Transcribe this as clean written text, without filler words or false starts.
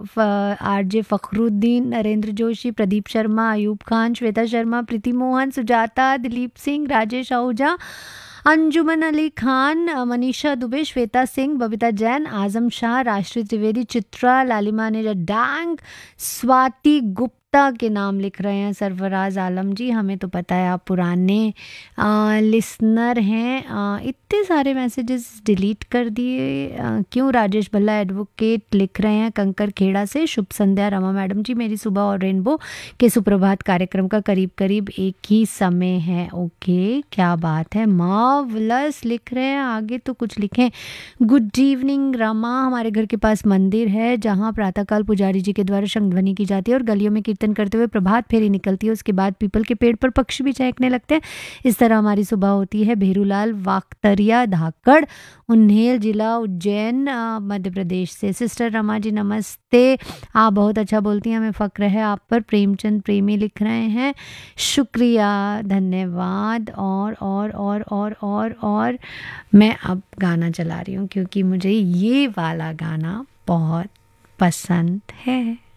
RJ Fakhruddin, Narendra Joshi, Pradeep Sharma, Ayub Khan, Shweta Sharma, प्रीति मोहन, सुजाता, दिलीप सिंह, राजेश आहूजा, अंजुमन अली खान, मनीषा दुबे, श्वेता सिंह, बबीता जैन, आजम शाह, राष्ट्रीय त्रिवेदी, चित्रा, लालिमा ने डांग, स्वाति गुप्ता के नाम लिख रहे हैं सरफराज आलम जी। हमें तो पता है आप पुराने लिसनर हैं। इतने सारे मैसेजेस डिलीट कर दिए क्यों? राजेश भल्ला एडवोकेट लिख रहे हैं कंकर खेड़ा से, शुभ संध्या रमा मैडम जी, मेरी सुबह और रेनबो के सुप्रभात कार्यक्रम का करीब करीब एक ही समय है। ओके, क्या बात है, मार्वलस लिख रहे हैं। आगे तो कुछ लिखें। गुड इवनिंग रमा, हमारे घर के पास मंदिर है जहाँ प्रातःकाल पुजारी जी के द्वारा शंख ध्वनि की जाती है और गलियों में कीर्तन करते हुए प्रभात फेरी निकलती है। उसके बाद पीपल के पेड़ पर पक्षी भी चहकने लगते हैं। इस तरह हमारी सुबह होती है। भेरूलाल वाकतरिया धाकड़, उन्हेल जिला उज्जैन मध्य प्रदेश से। सिस्टर रमा जी नमस्ते, आप बहुत अच्छा बोलती हैं, हमें फ़क्र है आप पर। प्रेमचंद प्रेमी लिख रहे हैं, शुक्रिया, धन्यवाद। और मैं अब गाना चला रही हूँ क्योंकि मुझे ये वाला गाना बहुत पसंद है।